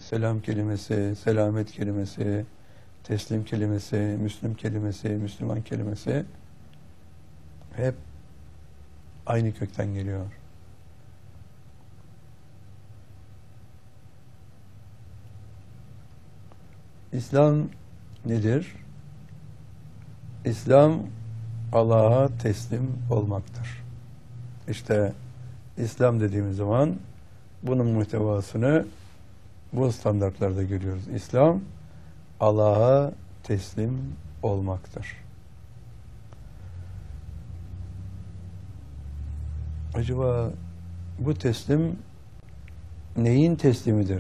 selam kelimesi, selamet kelimesi, teslim kelimesi, Müslüm kelimesi, Müslüman kelimesi hep aynı kökten geliyor. İslam nedir? İslam Allah'a teslim olmaktır. İşte İslam dediğimiz zaman bunun muhtevasını bu standartlarda görüyoruz. İslam Allah'a teslim olmaktır. Acaba bu teslim neyin teslimidir?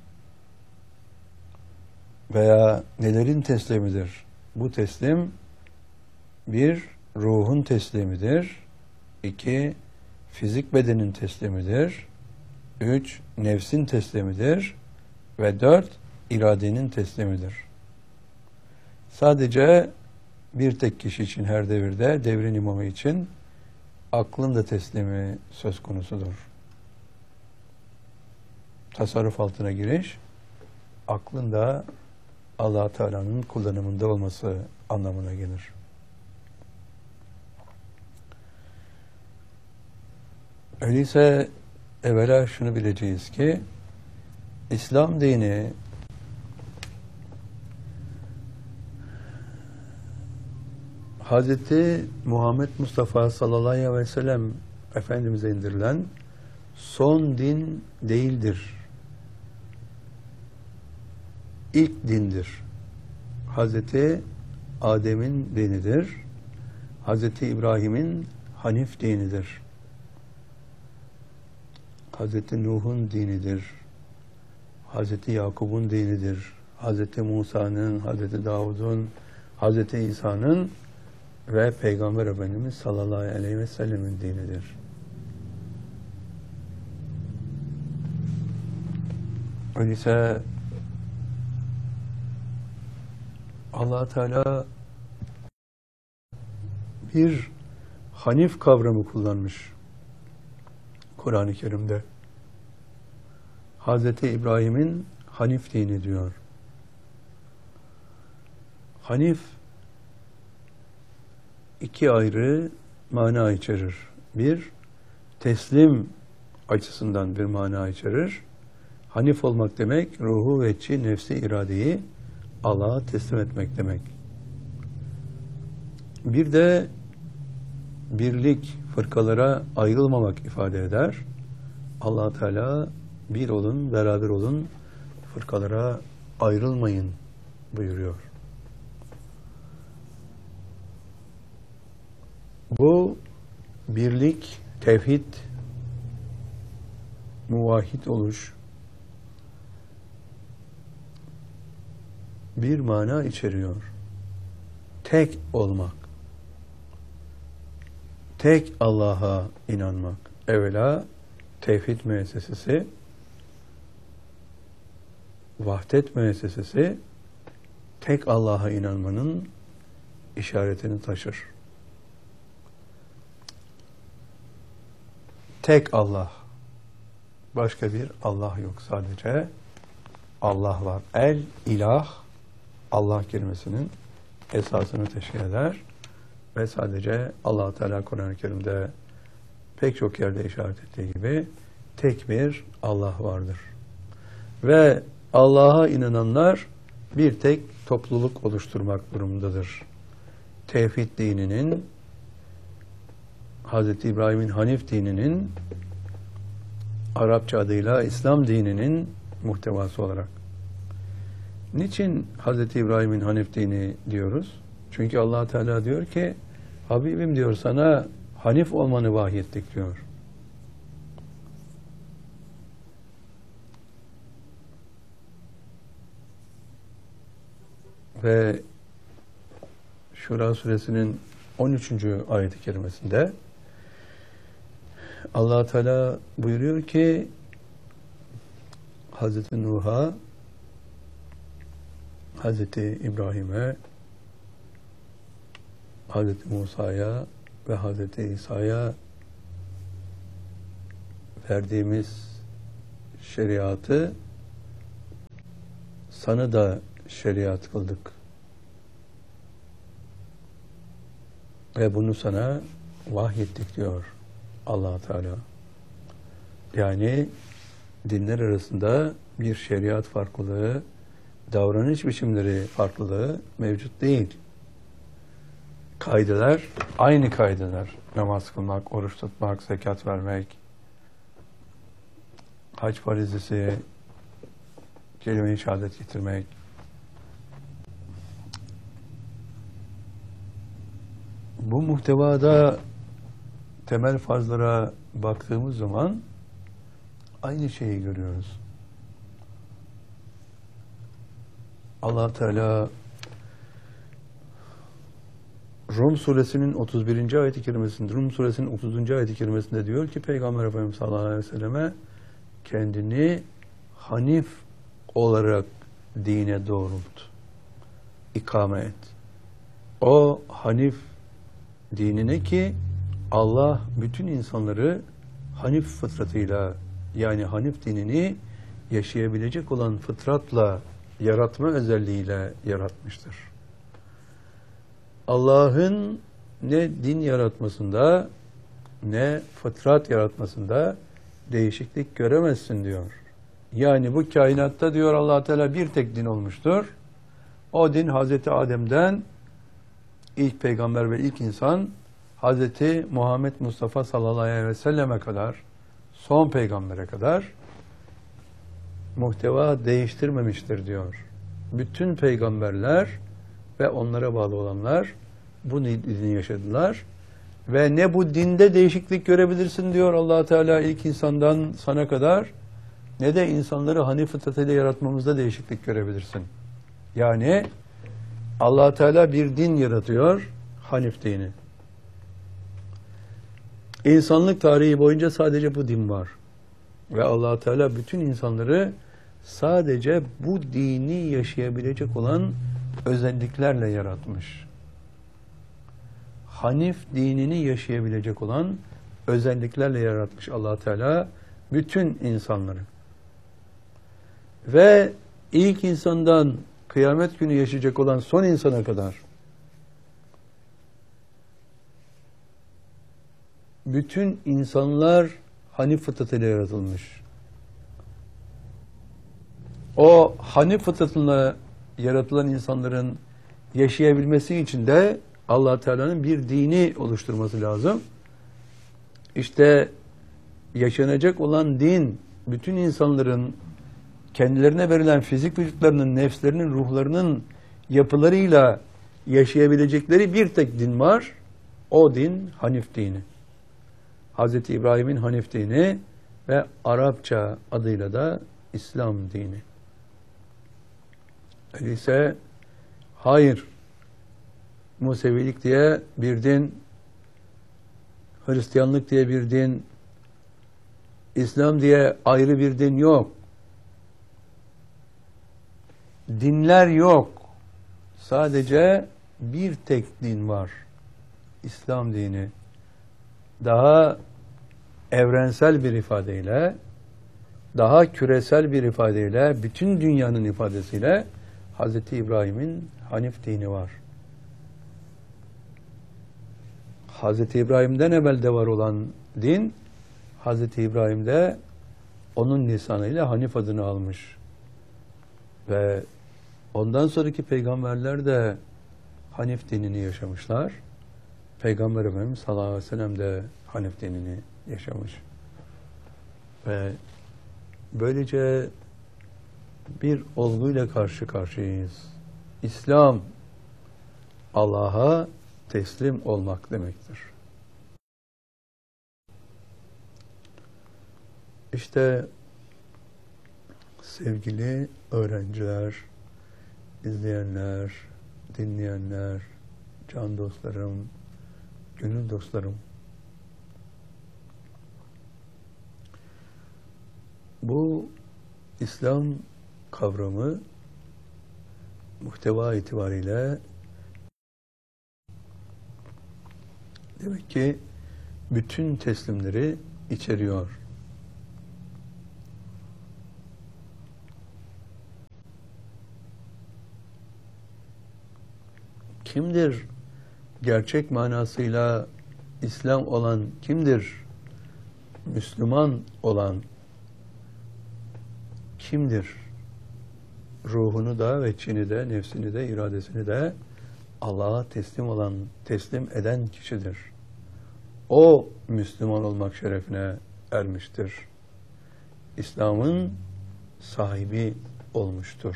Veya nelerin teslimidir? Bu teslim bir, ruhun teslimidir. 2, fizik bedenin teslimidir. 3, nefsin teslimidir. Ve 4, iradenin teslimidir. Sadece bir tek kişi için her devirde, devrin imamı için aklın da teslimi söz konusudur. Tasarruf altına giriş, aklın da Allah Teala'nın kullanımında olması anlamına gelir. Öyleyse evvela şunu bileceğiz ki İslam dini Hazreti Muhammed Mustafa sallallahu aleyhi ve sellem Efendimiz'e indirilen son din değildir. İlk dindir. Hazreti Adem'in dinidir. Hazreti İbrahim'in Hanif dinidir. Hazreti Nuh'un dinidir. Hazreti Yakub'un dinidir. Hazreti Musa'nın, Hazreti Davud'un, Hazreti İsa'nın ve Peygamber Efendimiz sallallahu aleyhi ve sellemin dinidir. Öyleyse Allah Teala bir Hanif kavramı kullanmış Kur'an-ı Kerim'de. Hazreti İbrahim'in Hanif dini diyor. Hanif iki ayrı mana içerir. Bir, teslim açısından bir mana içerir. Hanif olmak demek, ruhu ve içi, nefsi, iradeyi Allah'a teslim etmek demek. Bir de birlik, fırkalara ayrılmamak ifade eder. Allah Teala bir olun, beraber olun, fırkalara ayrılmayın buyuruyor. Bu birlik, tevhid, muvahhid oluş bir mana içeriyor. Tek olmak. Tek Allah'a inanmak. Evvela tevhid müessesesi, vahdet müessesesi tek Allah'a inanmanın işaretini taşır. Tek Allah. Başka bir Allah yok. Sadece Allah var. El, ilah, Allah kelimesinin esasını teşkil eder. Ve sadece Allah Teala Kur'an-ı Kerim'de pek çok yerde işaret ettiği gibi tek bir Allah vardır. Ve Allah'a inananlar bir tek topluluk oluşturmak durumundadır. Tevhid dininin, Hz. İbrahim'in Hanif dininin, Arapça adıyla İslam dininin muhtevası olarak. Niçin Hz. İbrahim'in Hanif dini diyoruz? Çünkü Allah Teala diyor ki, Habibim diyor, sana Hanif olmanı vahyettik diyor. Ve Şura suresinin 13. ayet-i kerimesinde Allah Teala buyuruyor ki Hazreti Nuh'a, Hazreti İbrahim'e, Hazreti Musa'ya ve Hazreti İsa'ya verdiğimiz şeriatı sana da şeriat kıldık. Ve bunu sana vahyettik diyor Allah Teala. Yani dinler arasında bir şeriat farklılığı, davranış biçimleri farklılığı mevcut değil. Kaideler aynı kaideler. Namaz kılmak, oruç tutmak, zekat vermek, hac farizesi, kelime-i şehadet getirmek. Bu muhtevada temel farzlara baktığımız zaman aynı şeyi görüyoruz. Allah Teala Rum suresinin 31. ayet-i kerimesinde, Rum suresinin 30. ayet-i kerimesinde diyor ki Peygamber Efendimiz sallallahu aleyhi ve selleme kendini Hanif olarak dine doğrult, ikame et. O Hanif dinine ki Allah bütün insanları Hanif fıtratıyla, yani Hanif dinini yaşayabilecek olan fıtratla, yaratma özelliğiyle yaratmıştır. Allah'ın ne din yaratmasında ne fıtrat yaratmasında değişiklik göremezsin diyor. Yani bu kainatta diyor Allah Teala bir tek din olmuştur. O din Hazreti Adem'den ilk peygamber ve ilk insan Hazreti Muhammed Mustafa sallallahu aleyhi ve selleme kadar, son peygambere kadar muhteva değiştirmemiştir diyor. Bütün peygamberler ve onlara bağlı olanlar bu dini yaşadılar. Ve ne bu dinde değişiklik görebilirsin diyor Allah Teala ilk insandan sana kadar, ne de insanları Hanif fıtratıyla yaratmamızda değişiklik görebilirsin. Yani Allah Teala bir din yaratıyor, Hanif dini. İnsanlık tarihi boyunca sadece bu din var. Ve Allah Teala bütün insanları sadece bu dini yaşayabilecek olan özelliklerle yaratmış. Hanif dinini yaşayabilecek olan özelliklerle yaratmış Allah Teala bütün insanları. Ve ilk insandan kıyamet günü yaşayacak olan son insana kadar bütün insanlar Hanif fıtratıyla yaratılmış. O Hanif fıtratıyla yaratılan insanların yaşayabilmesi için de Allah Teala'nın bir dini oluşturması lazım. İşte yaşanacak olan din, bütün insanların kendilerine verilen fizik vücutlarının, nefslerinin, ruhlarının yapılarıyla yaşayabilecekleri bir tek din var. O din Hanif dini. Hazreti İbrahim'in Hanif dini ve Arapça adıyla da İslam dini. Öyleyse hayır, Musevilik diye bir din, Hristiyanlık diye bir din, İslam diye ayrı bir din yok. Dinler yok. Sadece bir tek din var. İslam dini. Daha evrensel bir ifadeyle, daha küresel bir ifadeyle, bütün dünyanın ifadesiyle Hazreti İbrahim'in Hanif dini var. Hazreti İbrahim'den evvelde var olan din, Hazreti İbrahim'de onun lisanıyla Hanif adını almış. Ve ondan sonraki peygamberler de Hanif dinini yaşamışlar. Peygamber Efendimiz sallallahu aleyhi ve sellem de Hanif dinini yaşamış. Ve böylece bir olguyla karşı karşıyayız. İslam, Allah'a teslim olmak demektir. İşte sevgili öğrenciler, izleyenler, dinleyenler, can dostlarım, gönül dostlarım, bu İslam kavramı muhteva itibariyle demek ki bütün teslimleri içeriyor. kimdir? Gerçek manasıyla İslam olan kimdir? Müslüman olan kimdir? Ruhunu da ve içini de, nefsini de, iradesini de Allah'a teslim eden kişidir. O Müslüman olmak şerefine ermiştir. İslam'ın sahibi olmuştur.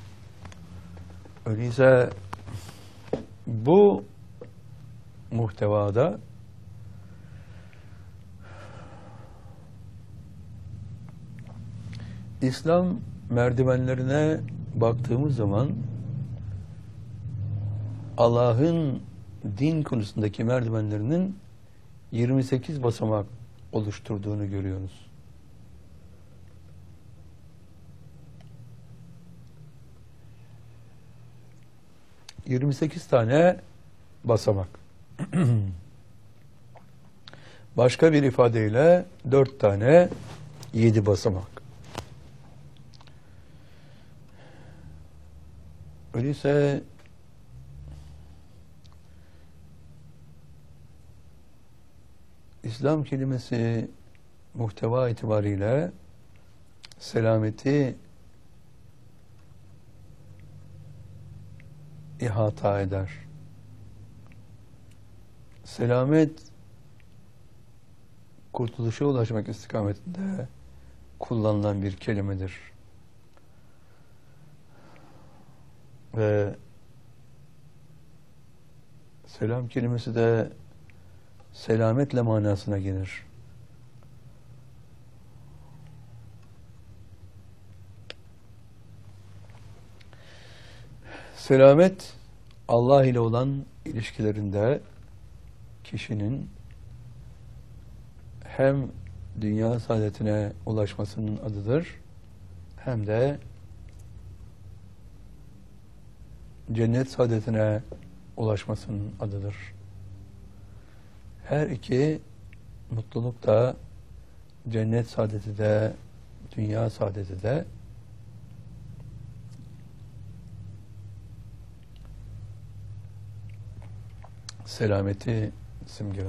Öyleyse bu muhtevada İslam merdivenlerine baktığımız zaman Allah'ın din konusundaki merdivenlerinin 28 basamak oluşturduğunu görüyoruz. ...28 tane basamak. Başka bir ifadeyle 4 tane 7 basamak. Öyleyse İslam kelimesi muhteva itibariyle selameti ihata eder. Selamet, kurtuluşa ulaşmak istikametinde kullanılan bir kelimedir. Ve selam kelimesi de selametle manasına gelir. Selamet, Allah ile olan ilişkilerinde kişinin hem dünya saadetine ulaşmasının adıdır, hem de cennet saadetine ulaşmasının adıdır. Her iki mutluluk da, cennet saadeti de, dünya saadeti de selameti simgeler.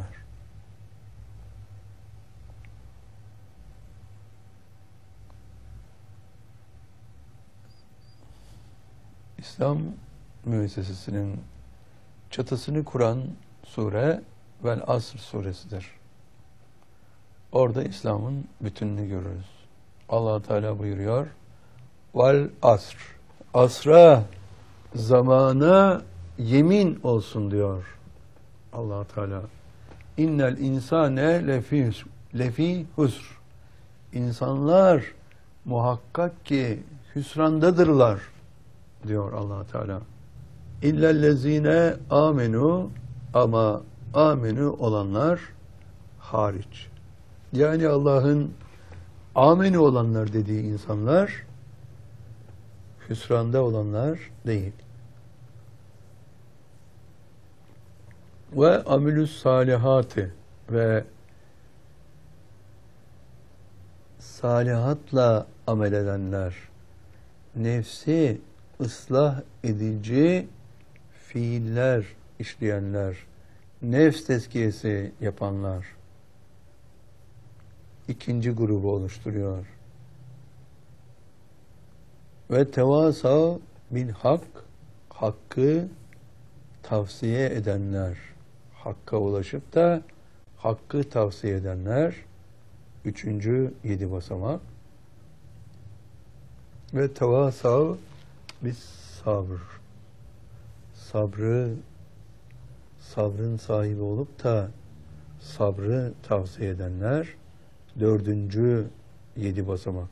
İslam müessesesinin çatısını kuran sure Vel Asr suresidir. Orada İslam'ın bütününü görürüz. Allah Teala buyuruyor: Vel Asr. Asra, zamana yemin olsun diyor Allah Teala. İnnel insane lefi husr. İnsanlar muhakkak ki hüsrandadırlar diyor Allah Teala. İllellezine amenu, ama amenu olanlar hariç. Yani Allah'ın amenu olanlar dediği insanlar hüsranda olanlar değil. Ve amilus salihati, ve salihatla amel edenler, nefsi ıslah edici fiiller işleyenler, nefs tezkiyesi yapanlar ikinci grubu oluşturuyor. Ve tevasav bil hak, hakkı tavsiye edenler, hakka ulaşıp da hakkı tavsiye edenler üçüncü 7 basamak. Ve tevasav bis sabr, sabrın sahibi olup da sabrı tavsiye edenler dördüncü 7 basamak.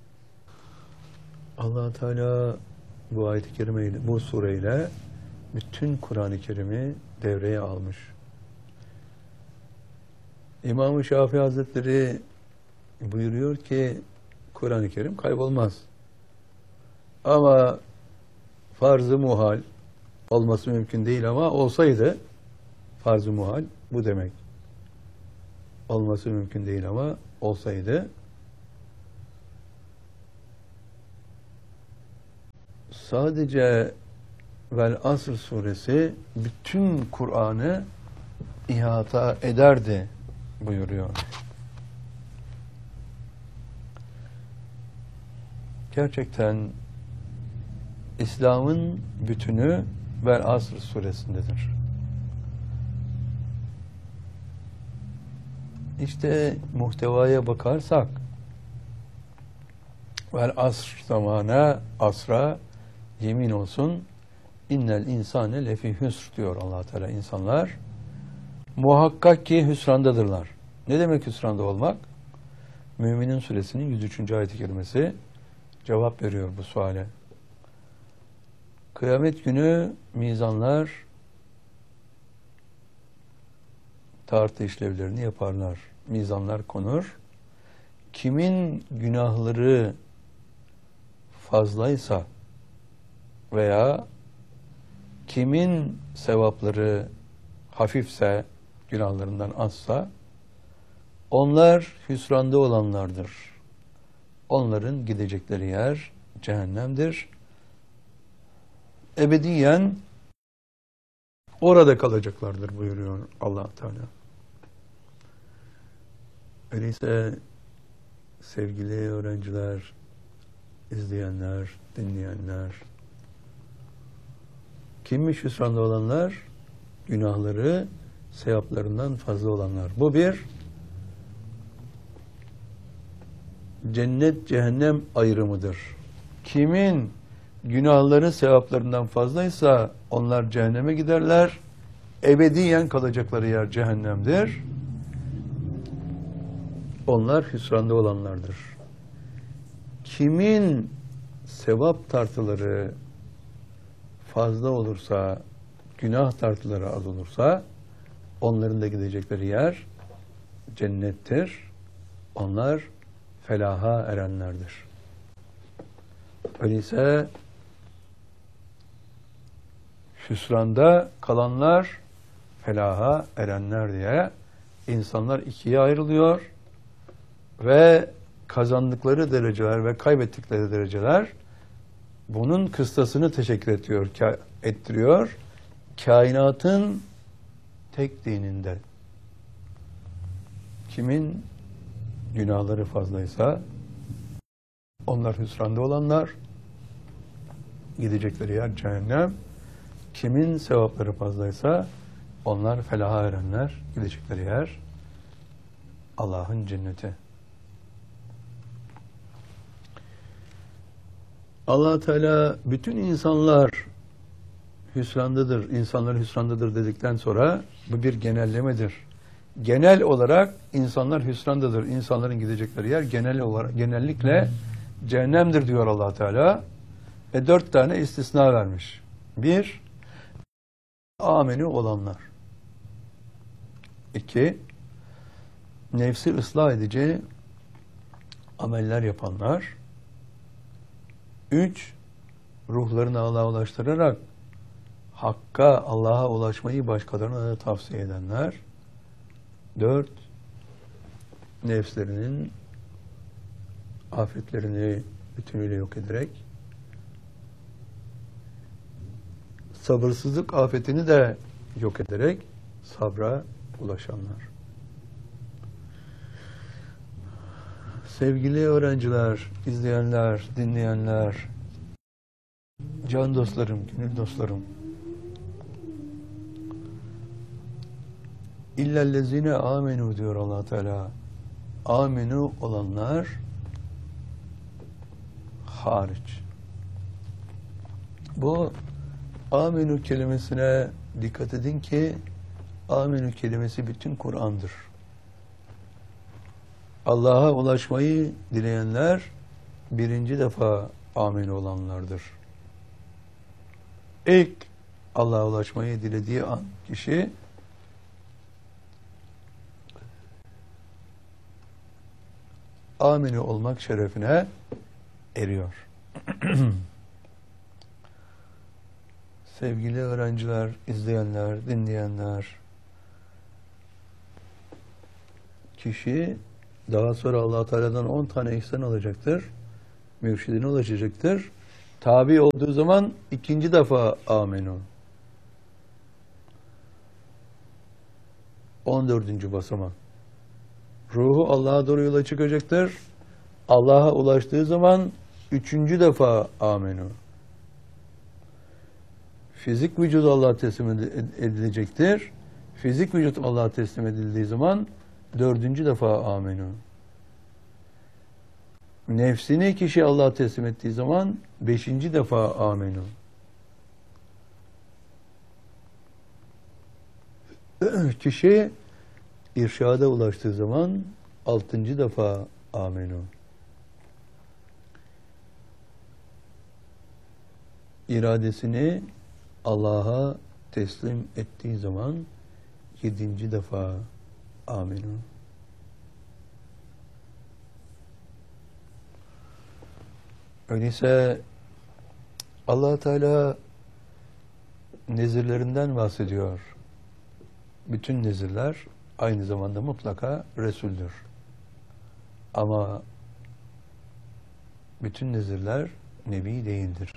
Allah Teala bu ayet-i kerimeyle, bu sureyle bütün Kur'an-ı Kerim'i devreye almış. İmam-ı Şafii Hazretleri buyuruyor ki Kur'an-ı Kerim kaybolmaz. Ama farz-ı muhal olması mümkün değil, ama olsaydı farz-ı muhal bu demek. Olması mümkün değil ama olsaydı sadece Vel Asr suresi bütün Kur'an'ı ihata ederdi buyuruyor. Gerçekten İslam'ın bütünü Vel Asr suresindedir. İşte muhtevaya bakarsak Vel Asr zamana asra yemin olsun innel insane lefi hüsr diyor Allah Teala. İnsanlar muhakkak ki hüsrandadırlar. Ne demek hüsranda olmak? Müminin suresinin 103. ayet-i kerimesi cevap veriyor bu suale. Kıyamet günü mizanlar tartı işlevlerini yaparlar. Mizanlar konur. Kimin günahları fazlaysa veya kimin sevapları hafifse, günahlarından azsa, onlar hüsranda olanlardır. Onların gidecekleri yer cehennemdir. Ebediyen orada kalacaklardır buyuruyor Allah Teala. Öyleyse sevgili öğrenciler, izleyenler, dinleyenler, kimmiş hüsranda olanlar? Günahları sevaplarından fazla olanlar. Bu bir cennet cehennem ayrımıdır. Kimin günahları sevaplarından fazlaysa onlar cehenneme giderler. Ebediyen kalacakları yer cehennemdir. Onlar hüsranda olanlardır. Kimin sevap tartıları fazla olursa, günah tartıları az olursa, onların da gidecekleri yer cennettir. Onlar felaha erenlerdir. Öyleyse hüsranda kalanlar felaha erenler diye insanlar ikiye ayrılıyor ve kazandıkları dereceler ve kaybettikleri dereceler bunun kıstasını teşekkür ettiriyor. Kainatın tek dininde kimin günahları fazlaysa onlar hüsranda olanlar, gidecekleri yer cehennem. Kimin sevapları fazlaysa onlar felaha erenler, gidecekleri yer Allah'ın cenneti. Allah Teala bütün insanlar hüsrandadır, insanlar hüsrandadır dedikten sonra bu bir genellemedir. Genel olarak insanlar hüsrandadır, insanların gidecekleri yer genellikle cehennemdir diyor Allah Teala. 4 tane istisna vermiş. 1, amenü olanlar. 2, nefsi ıslah edici ameller yapanlar. 3, ruhlarını Allah'a ulaştırarak Hakk'a, Allah'a ulaşmayı başkalarına da tavsiye edenler. 4, nefslerinin afetlerini bütünüyle yok ederek sabırsızlık afetini de yok ederek sabra ulaşanlar. Sevgili öğrenciler, izleyenler, dinleyenler, can dostlarım, gönül dostlarım, İllellezine amenu diyor Allah Teala. Amenu olanlar hariç. Bu amenu kelimesine dikkat edin ki amenu kelimesi bütün Kur'an'dır. Allah'a ulaşmayı dileyenler birinci defa amenu olanlardır. İlk Allah'a ulaşmayı dilediği an kişi aminu olmak şerefine eriyor. Sevgili öğrenciler, izleyenler, dinleyenler, kişi daha sonra Allah Teala'dan 10 tane ihsan alacaktır. Mürşidine ulaşacaktır. Tabi olduğu zaman ikinci defa amenu. 14. basamak. Ruhu Allah'a doğru yola çıkacaktır. Allah'a ulaştığı zaman üçüncü defa amenu. Fizik vücut Allah'a teslim edilecektir. Fizik vücut Allah'a teslim edildiği zaman dördüncü defa amenu. Nefsini kişi Allah'a teslim ettiği zaman beşinci defa amenu. Kişi irşada ulaştığı zaman altıncı defa amenu. İradesini Allah'a teslim ettiği zaman yedinci defa amenu. Öyleyse Allah Teala nezirlerinden bahsediyor. Bütün nezirler aynı zamanda mutlaka Resul'dür. Ama bütün nezirler Nebi değildir.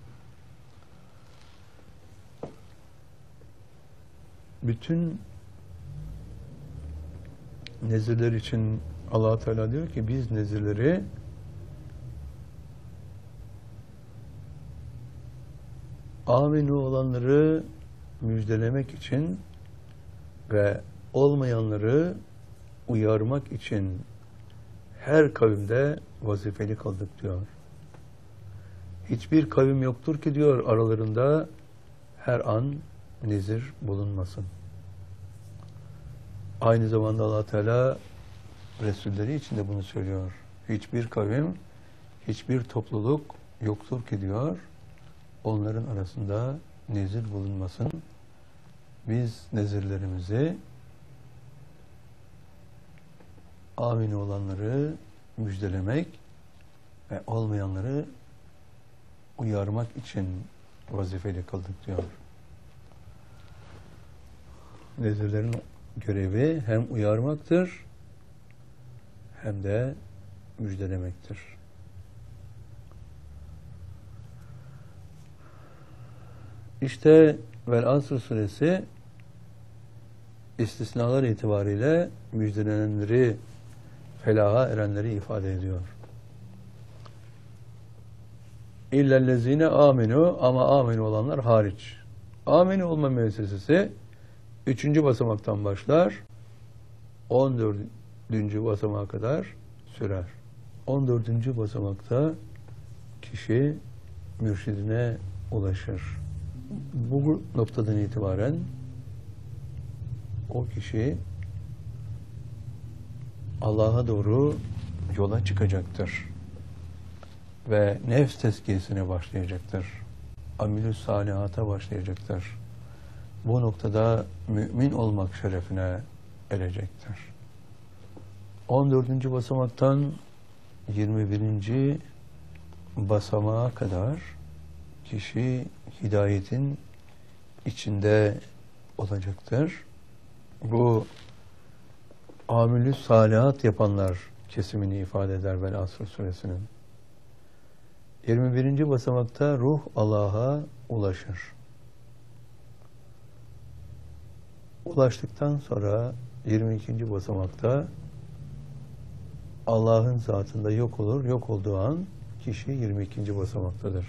Bütün nezirler için Allah Teala diyor ki biz nezirleri aminu olanları müjdelemek için ve olmayanları uyarmak için her kavimde vazifeli kıldık diyor. Hiçbir kavim yoktur ki diyor aralarında her an nezir bulunmasın. Aynı zamanda Allah Teala Resulleri için de bunu söylüyor. Hiçbir kavim, hiçbir topluluk yoktur ki diyor onların arasında nezir bulunmasın. Biz nezirlerimizi amin olanları müjdelemek ve olmayanları uyarmak için vazifeli kıldık diyor. Nezirlerin görevi hem uyarmaktır hem de müjdelemektir. İşte Vel-Asr suresi istisnalar itibariyle müjdelenenleri, felaha erenleri ifade ediyor. İllellezine aminu, ama aminu olanlar hariç. Aminu olma müessesesi 3. basamaktan başlar, 14. basamağa kadar sürer. 14. basamakta kişi mürşidine ulaşır. Bu noktadan itibaren o kişi Allah'a doğru yola çıkacaktır ve nefs tezkiyesine başlayacaktır. Amilü salihata başlayacaktır. Bu noktada mümin olmak şerefine erecektir. 14. basamaktan 21. basamağa kadar kişi hidayetin içinde olacaktır. Bu amilü salihat yapanlar kesimini ifade eder Vel-Asr suresinin. 21. basamakta ruh Allah'a ulaşır. Ulaştıktan sonra 22. basamakta Allah'ın zatında yok olur. Yok olduğu an kişi 22. basamaktadır.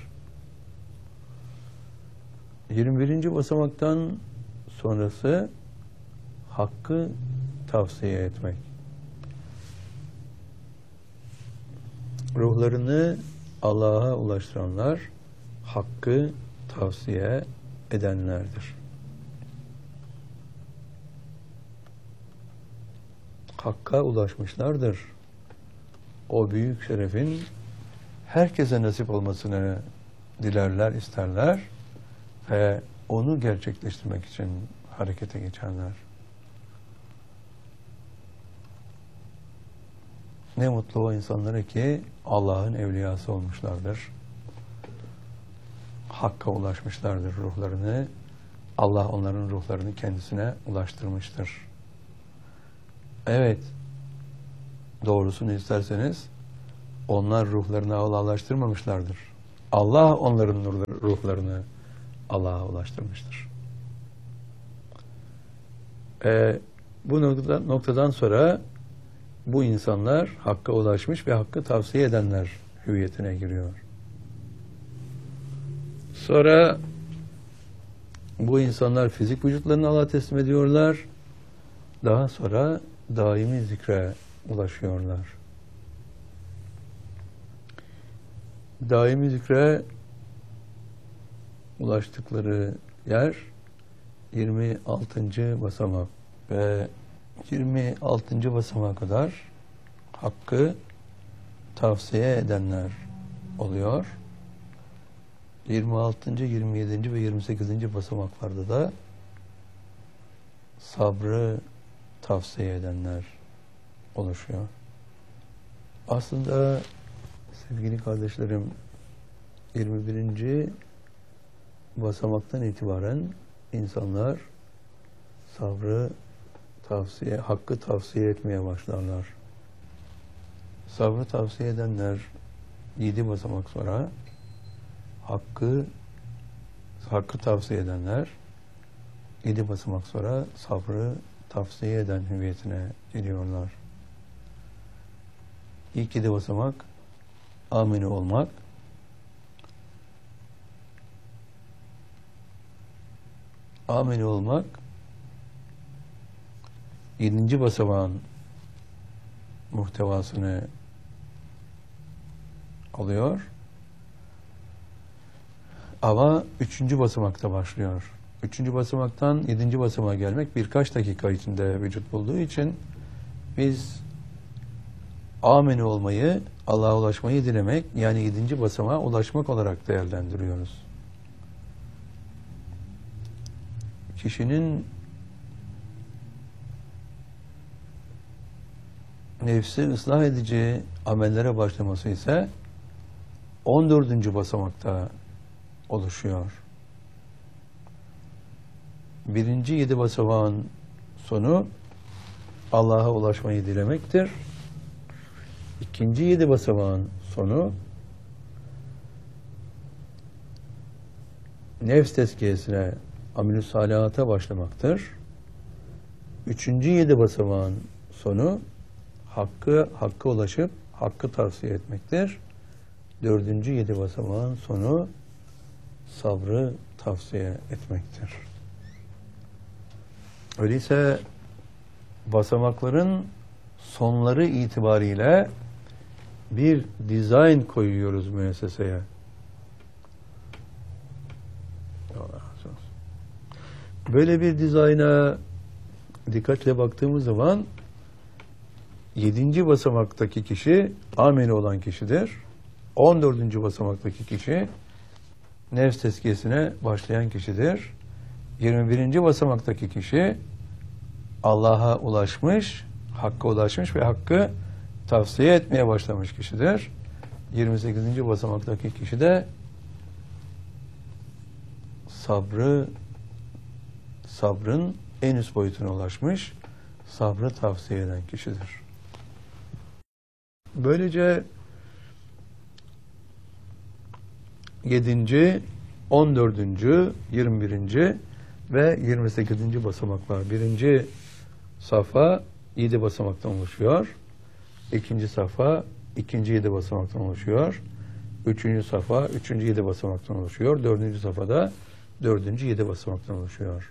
21. basamaktan sonrası hakkı tavsiye etmek. Ruhlarını Allah'a ulaştıranlar hakkı tavsiye edenlerdir. Hakka ulaşmışlardır. O büyük şerefin herkese nasip olmasını dilerler, isterler ve onu gerçekleştirmek için harekete geçenler. Ne mutlu o insanlara ki Allah'ın evliyası olmuşlardır. Hakka ulaşmışlardır ruhlarını. Allah onların ruhlarını kendisine ulaştırmıştır. Evet, doğrusunu isterseniz onlar ruhlarını Allah'laştırmamışlardır. Allah onların ruhlarını Allah'a ulaştırmıştır. Bu noktadan sonra bu insanlar hakka ulaşmış ve hakkı tavsiye edenler hüviyetine giriyor. Sonra bu insanlar fizik vücutlarını Allah'a teslim ediyorlar. Daha sonra daimi zikre ulaşıyorlar. Daimi zikre ulaştıkları yer 26. basamak ve 26. basamağa kadar hakkı tavsiye edenler oluyor. 26. 27. ve 28. basamaklarda da sabrı tavsiye edenler oluşuyor. Aslında sevgili kardeşlerim, 21. basamaktan itibaren insanlar sabrı hakkı tavsiye etmeye başlarlar. Sabrı tavsiye edenler 7 basamak sonra hakkı tavsiye edenler 7 basamak sonra sabrı tavsiye eden hüviyetine geliyorlar. İlk 7 basamak amini olmak, amini olmak 7. basamağın muhtevasını alıyor. Ama 3. basamakta başlıyor. 3. basamaktan 7. basamağa gelmek birkaç dakika içinde vücut bulduğu için biz ameni olmayı, Allah'a ulaşmayı dilemek, yani 7. basamağa ulaşmak olarak değerlendiriyoruz. Kişinin nefsi ıslah edici amellere başlaması ise 14. basamakta oluşuyor. 1. 7 basamağın sonu Allah'a ulaşmayı dilemektir. 2. 7 basamağın sonu nefs tezkiyesine, amel-i salihata başlamaktır. 3. 7 basamağın sonu hakka ulaşıp hakkı tavsiye etmektir. 4. 7 basamağın sonu sabrı tavsiye etmektir. Öyleyse basamakların sonları itibariyle bir dizayn koyuyoruz müesseseye. Böyle bir dizayna dikkatle baktığımız zaman 7. basamaktaki kişi ameli olan kişidir. 14. basamaktaki kişi nefs tezkiyesine başlayan kişidir. 21. basamaktaki kişi Allah'a ulaşmış, hakka ulaşmış ve hakkı tavsiye etmeye başlamış kişidir. 28. basamaktaki kişi de sabrın en üst boyutuna ulaşmış, sabrı tavsiye eden kişidir. Böylece 7. 14. 21. ve 28. basamaklar. 1. safha 7 basamaktan oluşuyor. 2. safha 2. 7 basamaktan oluşuyor. 3. safha 3. 7 basamaktan oluşuyor. 4. safhada 4. 7 basamaktan oluşuyor.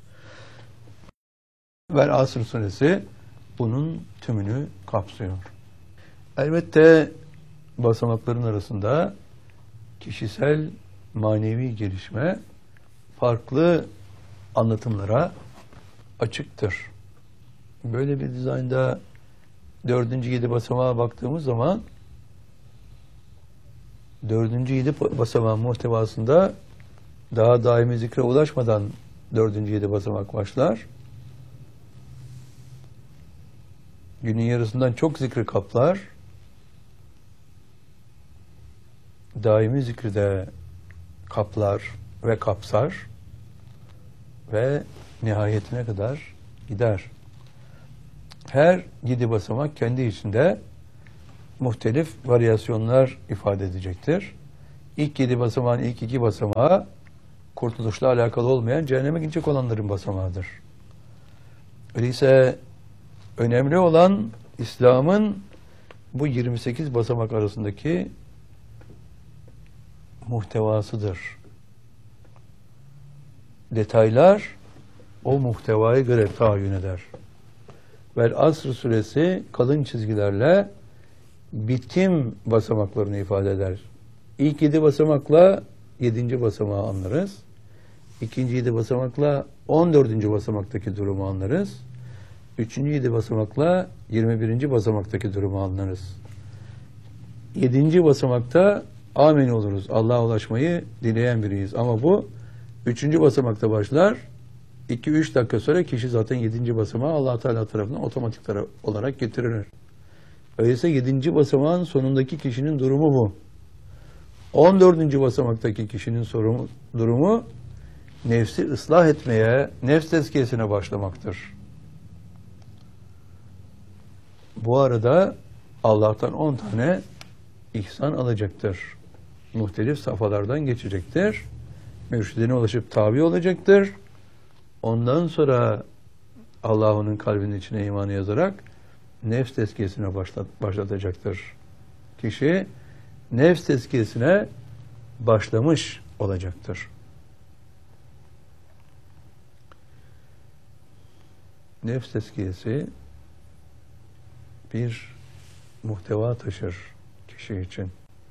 Vel Asr suresi bunun tümünü kapsıyor. Elbette basamakların arasında kişisel manevi gelişme farklı anlatımlara açıktır. Böyle bir dizaynda 4. 7 basamağa baktığımız zaman 4. 7 basamağın muhtevasında daha daimi zikre ulaşmadan 4. 7 basamak başlar. Günün yarısından çok zikri kaplar. Daimi zikri de kaplar ve kapsar ve nihayetine kadar gider. Her 7 basamak kendi içinde muhtelif varyasyonlar ifade edecektir. İlk 7 basamağın ilk 2 basamağı kurtuluşla alakalı olmayan cehenneme gidecek olanların basamağıdır. Öyleyse önemli olan İslam'ın bu 28 basamak arasındaki muhtevasıdır. Detaylar o muhtevaya göre tayin eder. Vel Asr suresi kalın çizgilerle bitim basamaklarını ifade eder. İlk 7 basamakla 7. basamağı anlarız. İkinci 7 basamakla 14. basamaktaki durumu anlarız. 3. 7 basamakla 21. basamaktaki durumu anlarız. 7. basamakta amin oluruz. Allah'a ulaşmayı dileyen biriyiz. Ama bu 3. basamakta başlar. 2-3 dakika sonra kişi zaten 7. basamağı Allah Teala tarafından otomatik olarak getirilir. Öyleyse 7. basamağın sonundaki kişinin durumu bu. 14. basamaktaki kişinin durumu nefsi ıslah etmeye, nefs tezkiyesine başlamaktır. Bu arada Allah'tan 10 tane ihsan alacaktır. Muhtelif safhalardan geçecektir. Mürşidine ulaşıp tabi olacaktır. Ondan sonra Allah onun kalbinin içine imanı yazarak nefs tezkiyesine başlatacaktır. Kişi nefs tezkiyesine başlamış olacaktır. Nefs tezkiyesi bir muhteva taşır kişi için.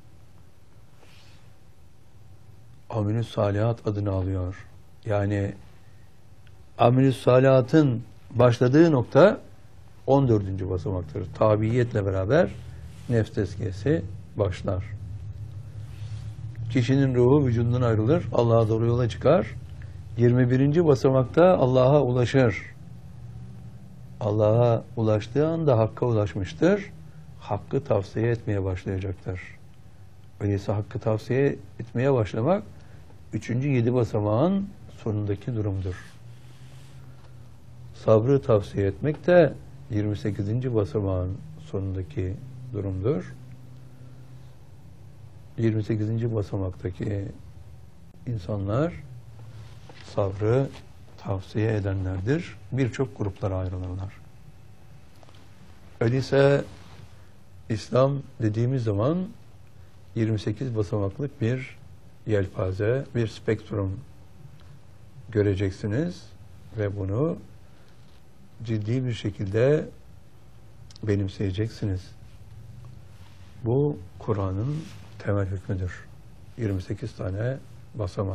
Amelü salihat adını alıyor. Yani amelü salihatın başladığı nokta 14. basamaktır. Tabiiyetle beraber nefs tezkiyesi başlar. Kişinin ruhu vücudundan ayrılır, Allah'a doğru yola çıkar. 21. basamakta Allah'a ulaşır. Allah'a ulaştığı anda Hakk'a ulaşmıştır. Hakkı tavsiye etmeye başlayacaktır. Öyleyse Hakkı tavsiye etmeye başlamak 3. 7 basamağın sonundaki durumdur. Sabrı tavsiye etmek de 28. basamağın sonundaki durumdur. 28. basamaktaki insanlar sabrı tavsiye edenlerdir. Birçok gruplara ayrılırlar. Öyleyse İslam dediğimiz zaman 28 basamaklık bir yelpaze, bir spektrum göreceksiniz ve bunu ciddi bir şekilde benimseyeceksiniz. Bu Kur'an'ın temel hükmüdür. 28 tane basamak.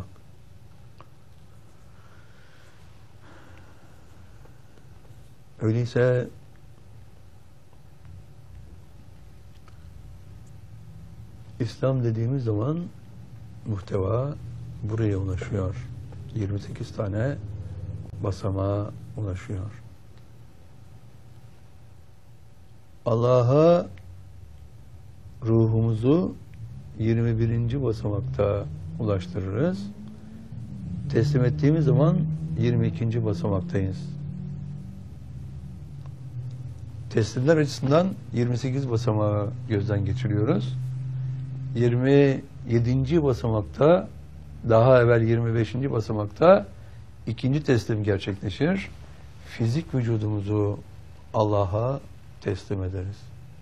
Öyleyse İslam dediğimiz zaman muhteva buraya ulaşıyor. 28 tane basamağa ulaşıyor. Allah'a ruhumuzu 21. basamakta ulaştırırız. Teslim ettiğimiz zaman 22. basamaktayız. Teslimler açısından 28 basamağı gözden geçiriyoruz. 27. basamakta, daha evvel 25. basamakta ikinci teslim gerçekleşir. Fizik vücudumuzu Allah'a teslim ederiz.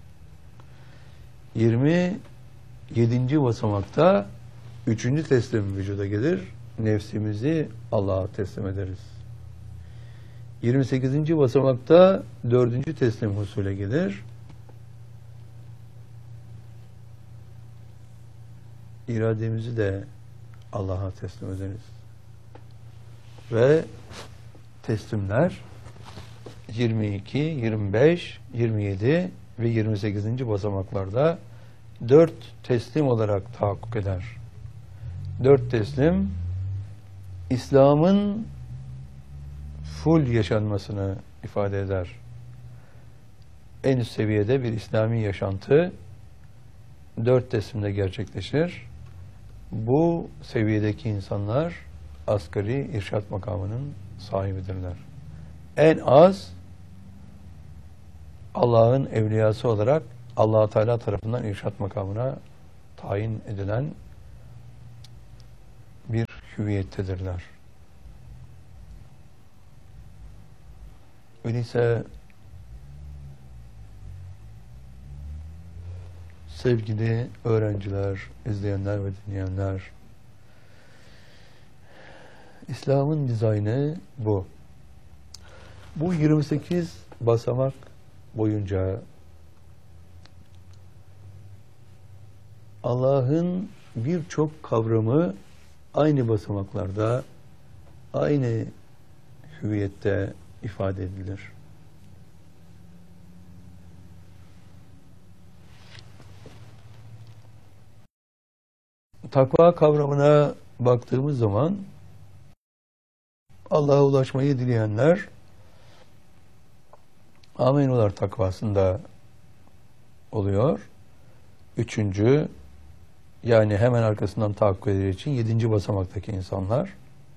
27. basamakta üçüncü teslim vücuda gelir. Nefsimizi Allah'a teslim ederiz. 28. basamakta 4. teslim husule gelir. İrademizi de Allah'a teslim ederiz. Ve teslimler 22, 25, 27 ve 28. basamaklarda 4 teslim olarak tahakkuk eder. 4 teslim İslam'ın full yaşanmasını ifade eder. En üst seviyede bir İslami yaşantı 4 teslimde gerçekleşir. Bu seviyedeki insanlar asgari irşat makamının sahibidirler. En az Allah'ın evliyası olarak Allah-u Teala tarafından irşat makamına tayin edilen bir hüviyettedirler. Öyleyse sevgili öğrenciler, izleyenler ve dinleyenler, İslam'ın dizaynı bu. Bu 28 basamak boyunca Allah'ın birçok kavramı aynı basamaklarda, aynı hüviyette ifade edilir. Takva kavramına baktığımız zaman Allah'a ulaşmayı dileyenler amenular takvasında oluyor. Üçüncü, yani hemen arkasından tahakkuk edildiği için 7. basamaktaki insanlar.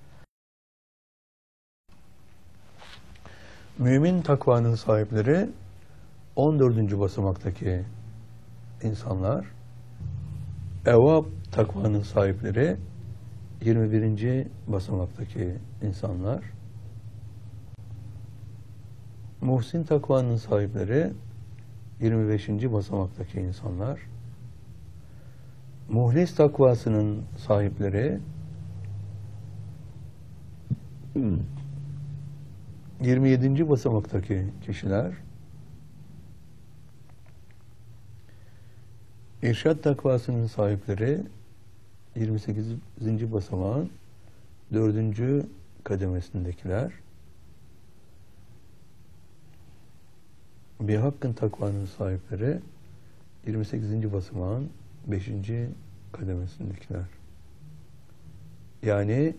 Mümin takvanın sahipleri 14. basamaktaki insanlar. Evvab takvanın sahipleri 21. basamaktaki insanlar. Muhsin takvanın sahipleri 25. basamaktaki insanlar. Muhlis takvasının sahipleri 27. basamaktaki kişiler. İrşad takvasının sahipleri 28. basamağın 4. kademesindekiler. Bir hakkın takvanın sahipleri 28. basamağın 5. kademesindekiler. Yani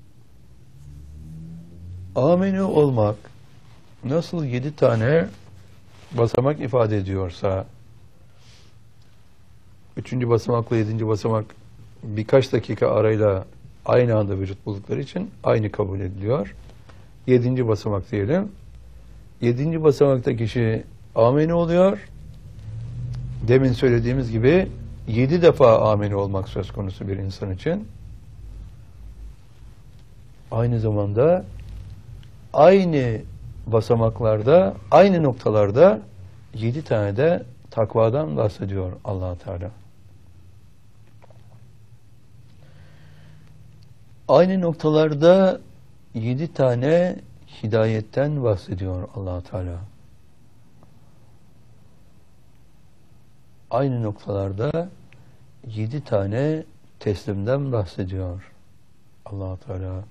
amenü olmak nasıl 7 tane basamak ifade ediyorsa 3. basamakla 7. basamak birkaç dakika arayla aynı anda vücut buldukları için aynı kabul ediliyor. 7. basamak diyelim. 7. basamakta kişi amenü oluyor. Demin söylediğimiz gibi 7 defa amenü olmak söz konusu bir insan için. Aynı zamanda aynı basamaklarda, aynı noktalarda 7 tane de takvadan bahsediyor Allah Teala. Aynı noktalarda 7 tane hidayetten bahsediyor Allah Teala. Aynı noktalarda 7 tane teslimden bahsediyor Allah Teala.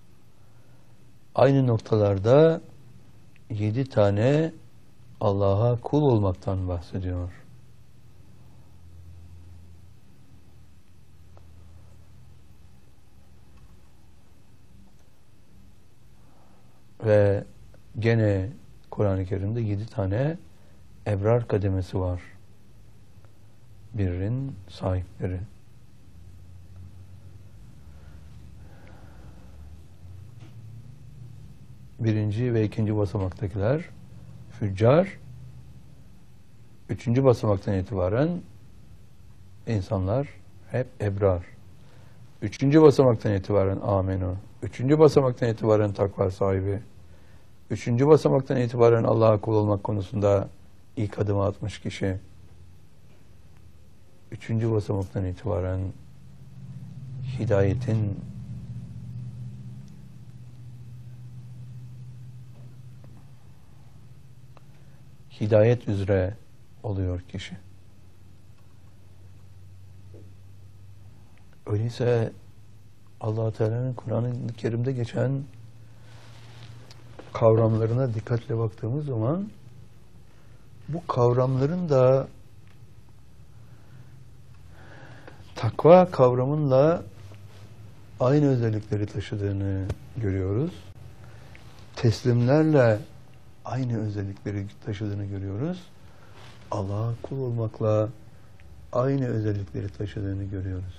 Aynı noktalarda 7 tane Allah'a kul olmaktan bahsediyor. Ve gene Kur'an-ı Kerim'de 7 tane ebrar kademesi var. Birinin sahipleri. Birinci ve 2. basamaktakiler füccar. 3. basamaktan itibaren insanlar hep ebrar. 3. basamaktan itibaren amenu. 3. basamaktan itibaren takva sahibi. 3. basamaktan itibaren Allah'a kul olmak konusunda ilk adımı atmış kişi. 3. basamaktan itibaren hidayetin hidayet üzere oluyor kişi. Öyleyse Allah Teala'nın Kur'an-ı Kerim'de geçen kavramlarına dikkatle baktığımız zaman bu kavramların da takva kavramınla aynı özellikleri taşıdığını görüyoruz. Teslimlerle aynı özellikleri taşıdığını görüyoruz. Allah'a kul olmakla aynı özellikleri taşıdığını görüyoruz.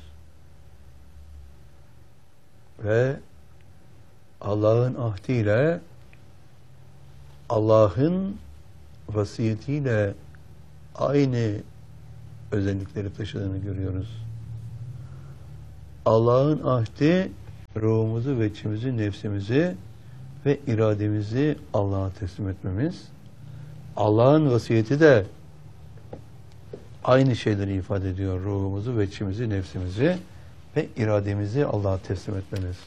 Ve Allah'ın ahdiyle, Allah'ın vasiyetiyle aynı özellikleri taşıdığını görüyoruz. Allah'ın ahdi ruhumuzu ve içimizi, nefsimizi ve irademizi Allah'a teslim etmemiz. Allah'ın vasiyeti de aynı şeyleri ifade ediyor. Ruhumuzu ve içimizi, nefsimizi ve irademizi Allah'a teslim etmemiz.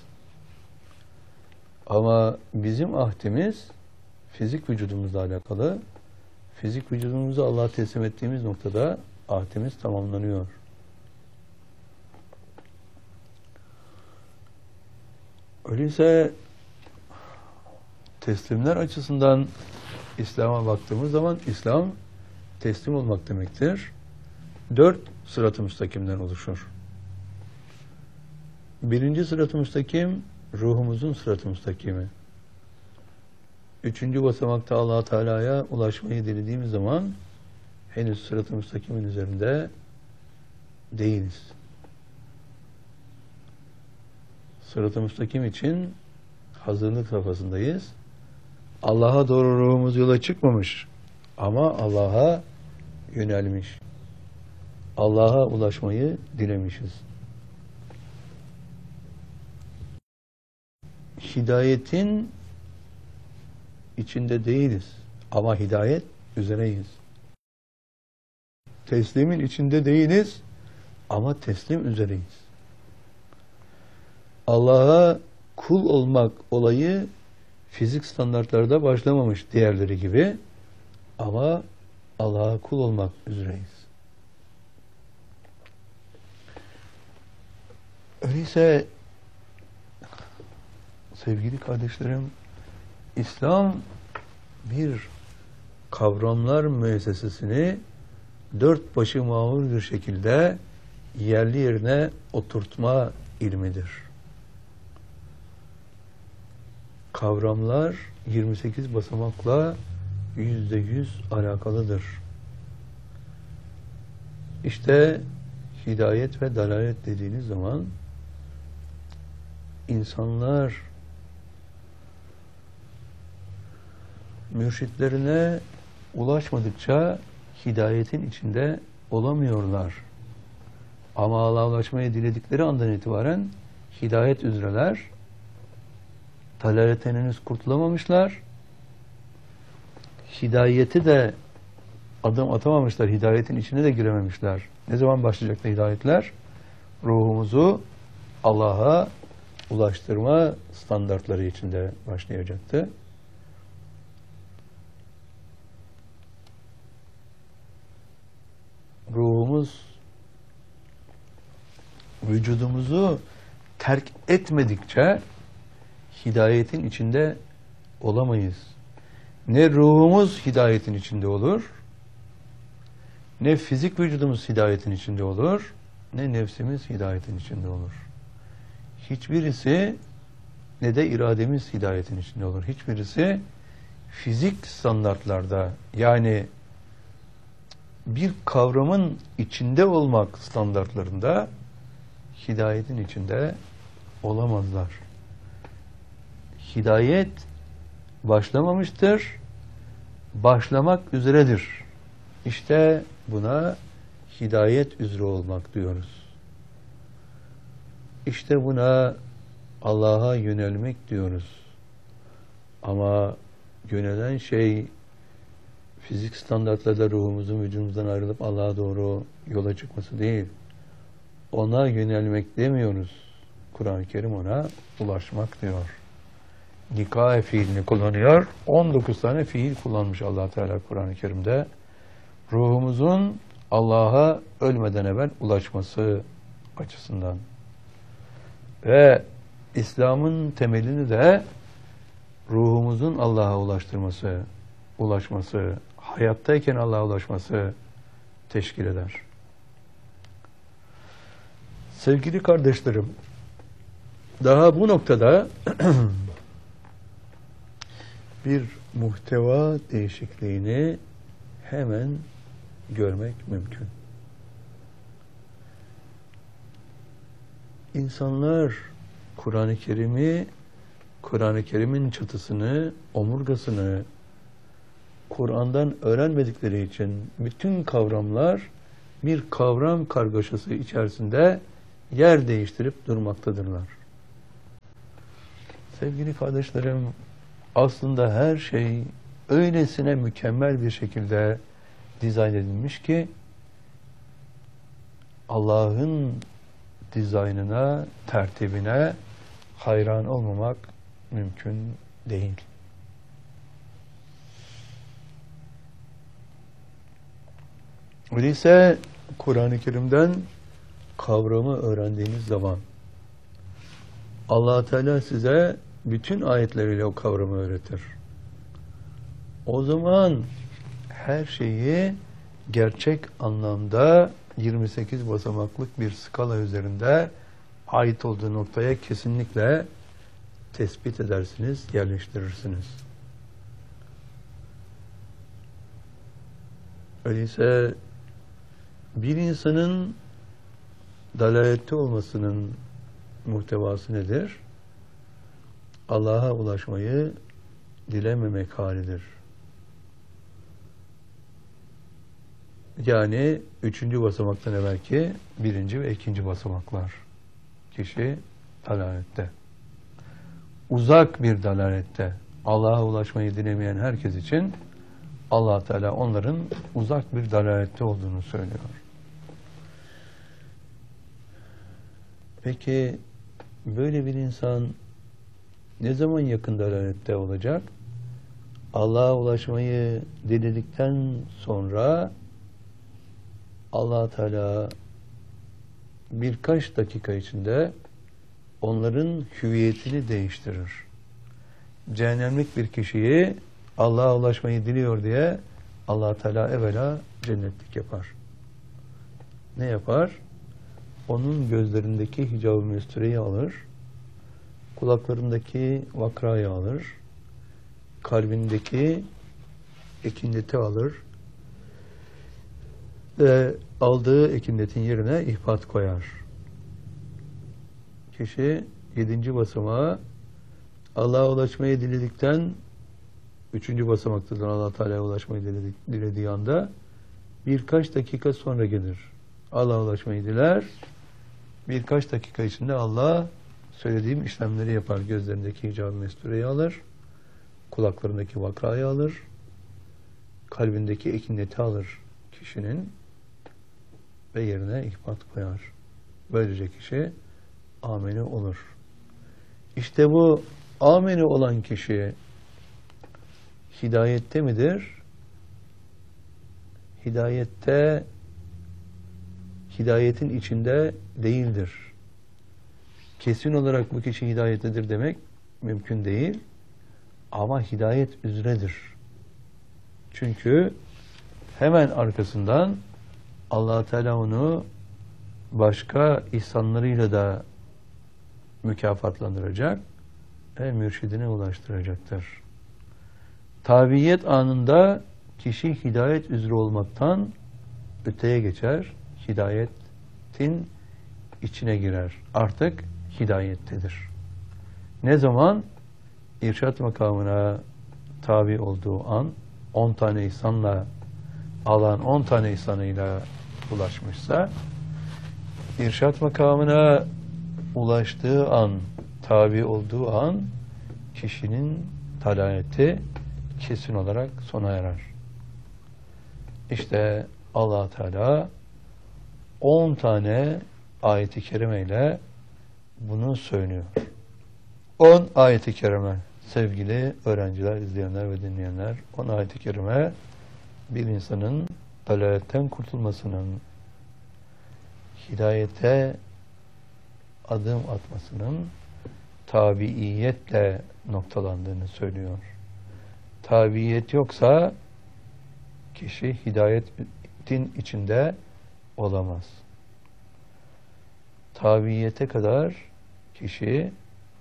Ama bizim ahdimiz fizik vücudumuzla alakalı. Fizik vücudumuzu Allah'a teslim ettiğimiz noktada ahdimiz tamamlanıyor. Öyleyse teslimler açısından İslam'a baktığımız zaman İslam teslim olmak demektir. 4 sırat-ı müstakimden oluşur. Birinci sırat-ı müstakim ruhumuzun sırat-ı müstakimi. 3. basamakta Allah Teala'ya ulaşmayı dilediğimiz zaman henüz sırat-ı müstakimin üzerinde değiliz. Sırat-ı müstakim için hazırlık safhasındayız. Allah'a doğru ruhumuz yola çıkmamış ama Allah'a yönelmiş. Allah'a ulaşmayı dilemişiz. Hidayetin içinde değiliz ama hidayet üzereyiz. Teslimin içinde değiliz ama teslim üzereyiz. Allah'a kul olmak olayı fizik standartlarda başlamamış diğerleri gibi ama Allah'a kul olmak üzereyiz. Öyleyse sevgili kardeşlerim, İslam bir kavramlar müessesesini dört başı mamur bir şekilde yerli yerine oturtma ilmidir. Kavramlar 28 basamakla %100 alakalıdır. İşte hidayet ve dalalet dediğiniz zaman insanlar mürşitlerine ulaşmadıkça hidayetin içinde olamıyorlar. Ama Allah'a ulaşmayı diledikleri andan itibaren hidayet üzereler. Dalaletten henüz kurtulamamışlar. Hidayeti de adım atamamışlar. Hidayetin içine de girememişler. Ne zaman başlayacaktı hidayetler? Ruhumuzu Allah'a ulaştırma standartları içinde başlayacaktı. Ruhumuz vücudumuzu terk etmedikçe hidayetin içinde olamayız. Ne ruhumuz hidayetin içinde olur, ne fizik vücudumuz hidayetin içinde olur, ne nefsimiz hidayetin içinde olur. Hiçbirisi ne de irademiz hidayetin içinde olur. Hiçbirisi fizik standartlarda, yani bir kavramın içinde olmak standartlarında hidayetin içinde olamazlar. Hidayet başlamamıştır, başlamak üzeredir. İşte buna hidayet üzere olmak diyoruz. İşte buna Allah'a yönelmek diyoruz. Ama yönelen şey fizik standartlarda ruhumuzun vücudumuzdan ayrılıp Allah'a doğru yola çıkması değil. Ona yönelmek demiyoruz. Kur'an-ı Kerim ona ulaşmak diyor. Nikah fiilini kullanıyor. 19 tane fiil kullanmış Allah Teala Kur'an-ı Kerim'de. Ruhumuzun Allah'a ölmeden evvel ulaşması açısından. Ve İslam'ın temelini de ruhumuzun Allah'a ulaşması, hayattayken Allah'a ulaşması teşkil eder. Sevgili kardeşlerim, daha bu noktada bir muhteva değişikliğini hemen görmek mümkün. İnsanlar Kur'an-ı Kerim'in çatısını, omurgasını Kur'an'dan öğrenmedikleri için bütün kavramlar bir kavram kargaşası içerisinde yer değiştirip durmaktadırlar. Sevgili kardeşlerim, aslında her şey öylesine mükemmel bir şekilde dizayn edilmiş ki Allah'ın dizaynına, tertibine hayran olmamak mümkün değil. Öyleyse Kur'an-ı Kerim'den kavramı öğrendiğiniz zaman Allah Teala size bütün ayetleriyle o kavramı öğretir. O zaman her şeyi gerçek anlamda 28 basamaklık bir skala üzerinde ait olduğu noktaya kesinlikle tespit edersiniz, yerleştirirsiniz. Öyleyse bir insanın dalalette olmasının muhtevası nedir? Allah'a ulaşmayı dilememek halidir. Yani 3. basamaktan evvelki 1. ve 2. basamaklar. Kişi dalalette. Uzak bir dalalette. Allah'a ulaşmayı dilemeyen herkes için Allah Teala onların uzak bir dalalette olduğunu söylüyor. Peki böyle bir insan ne zaman yakın dalalette olacak? Allah'a ulaşmayı diledikten sonra Allah Teala birkaç dakika içinde onların hüviyetini değiştirir. Cehennemlik bir kişiyi Allah'a ulaşmayı diliyor diye Allah Teala evvela cennetlik yapar. Ne yapar? Onun gözlerindeki hicab-ı müstüreyi alır, kulaklarındaki vakrayı alır, kalbindeki ekindeti alır ve aldığı ekindetin yerine ihbat koyar. Kişi 7. basamağa Allah'a ulaşmayı diledikten 3. basamaktadır Allah Teala'ya ulaşmayı dilediği anda birkaç dakika sonra gelir. Allah'a ulaşmayı diler. Birkaç dakika içinde Allah söylediğim işlemleri yapar. Gözlerindeki hicab-ı mestureyi alır. Kulaklarındaki vakrayı alır. Kalbindeki ekineti alır kişinin ve yerine ihbat koyar. Böylece kişi ameni olur. İşte bu ameni olan kişi hidayette midir? Hidayetin içinde değildir. Kesin olarak bu kişi hidayettedir demek mümkün değil. Ama hidayet üzeredir. Çünkü hemen arkasından Allah Teala onu başka ihsanlarıyla da mükafatlandıracak ve mürşidine ulaştıracaktır. Tabiyet anında kişi hidayet üzere olmaktan öteye geçer, hidayetin içine girer. Artık hidayettedir. Ne zaman? İrşad makamına tabi olduğu an 10 tane ihsanla alan 10 tane ihsanıyla ulaşmışsa, irşad makamına ulaştığı an, tabi olduğu an kişinin dalaleti kesin olarak sona erer. İşte Allah Teala 10 tane ayet-i kerimeyle bunu söylüyor. 10 ayet-i kerime sevgili öğrenciler, izleyenler ve dinleyenler, 10 ayet-i kerime bir insanın dalaletten kurtulmasının, hidayete adım atmasının tabiiyetle noktalandığını söylüyor. Tabiiyet yoksa kişi hidayetin içinde olamaz. Tabiiyete kadar kişi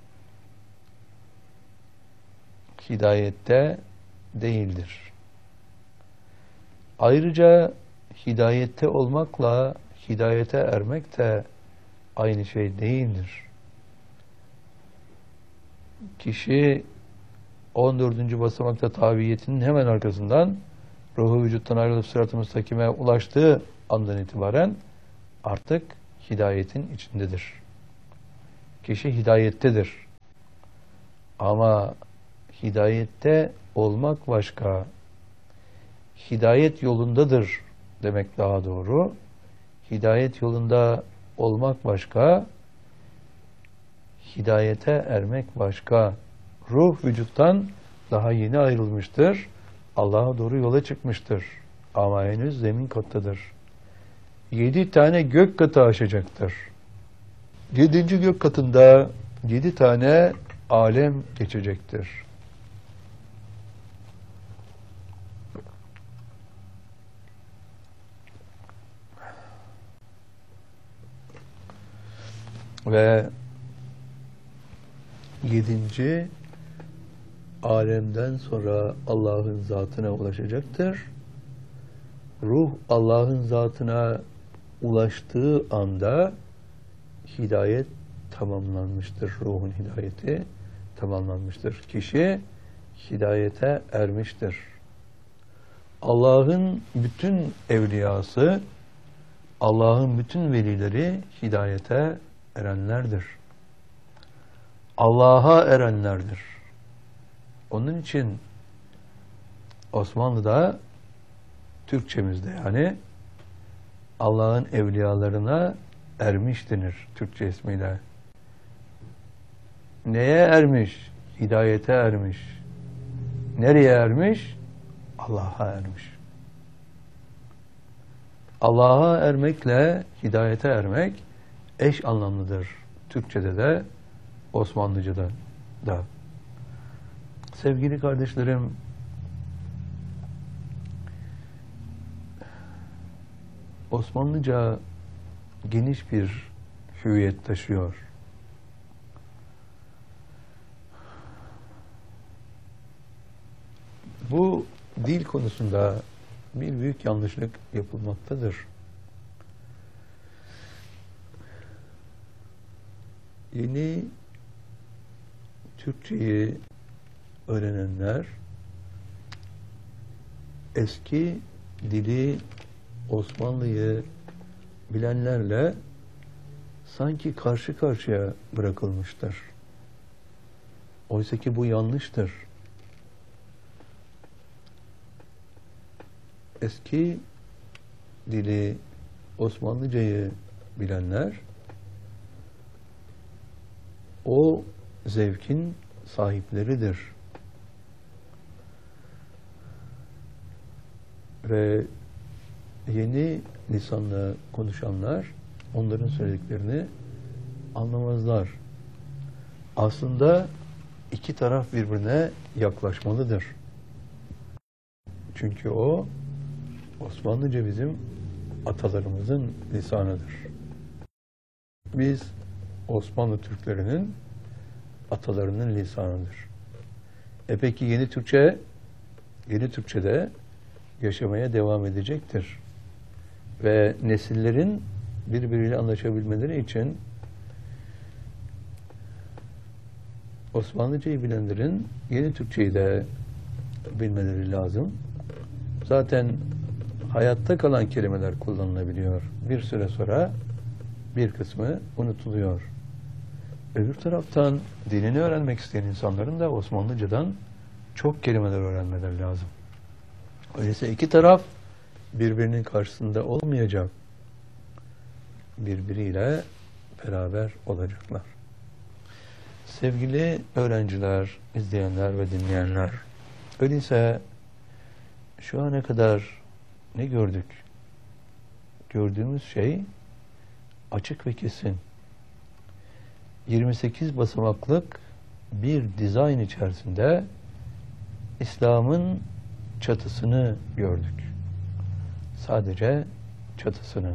hidayette değildir. Ayrıca hidayette olmakla hidayete ermek de aynı şey değildir. Kişi 14. basamakta tabiyetinin hemen arkasından ruhu vücuttan ayrılıp sırat-ı müstakime ulaştığı andan itibaren artık hidayetin içindedir. Kişi hidayettedir. Ama hidayette olmak başka, hidayet yolundadır demek daha doğru. Hidayet yolunda olmak başka, hidayete ermek başka. Ruh vücuttan daha yeni ayrılmıştır. Allah'a doğru yola çıkmıştır. Ama henüz zemin kattadır. 7 tane gök katı aşacaktır. 7. gök katında 7 tane alem geçecektir. Ve 7. alemden sonra Allah'ın zatına ulaşacaktır. Ruh Allah'ın zatına ulaştığı anda hidayet tamamlanmıştır. Ruhun hidayeti tamamlanmıştır. Kişi hidayete ermiştir. Allah'ın bütün evliyası, Allah'ın bütün velileri hidayete erenlerdir. Allah'a erenlerdir. Onun için Osmanlı'da, Türkçemizde yani Allah'ın evliyalarına ermiş denir Türkçe ismiyle. Neye ermiş? Hidayete ermiş. Nereye ermiş? Allah'a ermiş. Allah'a ermekle hidayete ermek eş anlamlıdır. Türkçe'de de, Osmanlıca'da da. Sevgili kardeşlerim, Osmanlıca geniş bir hüviyet taşıyor. Bu dil konusunda bir büyük yanlışlık yapılmaktadır. Yeni Türkçeyi öğrenenler eski dili, Osmanlı'yı bilenlerle sanki karşı karşıya bırakılmıştır. Oysa ki bu yanlıştır. Eski dili, Osmanlıcayı bilenler o zevkin sahipleridir. Ve yeni lisanla konuşanlar onların söylediklerini anlamazlar. Aslında iki taraf birbirine yaklaşmalıdır. Çünkü o Osmanlıca bizim atalarımızın lisanıdır. Biz Osmanlı Türklerinin atalarının lisanıdır. Peki yeni Türkçe'de yaşamaya devam edecektir. Ve nesillerin birbiriyle anlaşabilmeleri için Osmanlıcayı bilenlerin yeni Türkçeyi de bilmeleri lazım. Zaten hayatta kalan kelimeler kullanılabiliyor. Bir süre sonra bir kısmı unutuluyor. Öbür taraftan dilini öğrenmek isteyen insanların da Osmanlıcadan çok kelimeler öğrenmeleri lazım. Öyleyse iki taraf birbirinin karşısında olmayacak. Birbiriyle beraber olacaklar. Sevgili öğrenciler, izleyenler ve dinleyenler, öyleyse şu ana kadar ne gördük? Gördüğümüz şey açık ve kesin. 28 basamaklık bir dizayn içerisinde İslam'ın çatısını gördük. Sadece çatısını.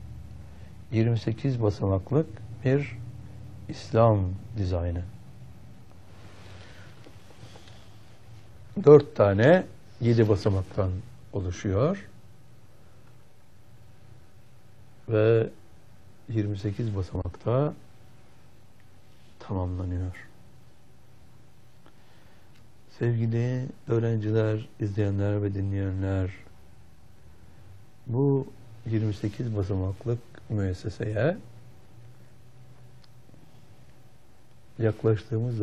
28 basamaklık bir İslam dizaynı. 4 tane 7 basamaktan oluşuyor. Ve 28 basamakta tamamlanıyor. Sevgili öğrenciler, izleyenler ve dinleyenler, bu 28 basamaklık müesseseye yaklaştığımız